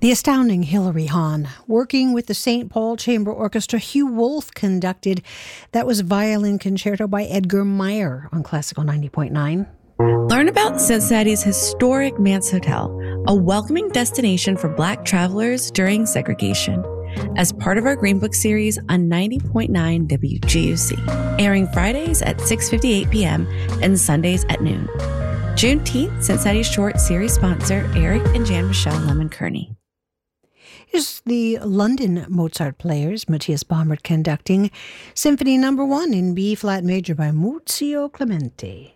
The astounding Hilary Hahn, working with the St. Paul Chamber Orchestra, Hugh Wolf conducted. That was Violin Concerto by Edgar Meyer on Classical 90.9. Learn about Cincinnati's historic Manse Hotel, a welcoming destination for Black travelers during segregation, as part of our Green Book series on 90.9 WGUC, airing Fridays at 6:58 p.m. and Sundays at noon. Juneteenth, Cincinnati Short Series sponsor Eric and Jan Michelle Lemon-Kearney. Here's the London Mozart Players, Matthias Baumert conducting Symphony No. 1 in B-flat major by Muzio Clementi.